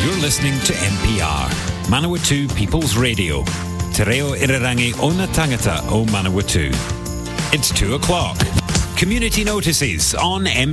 You're listening to MPR, Manawatu People's Radio. Te reo irirangi o na tangata o Manawatu. It's 2 o'clock. Community notices on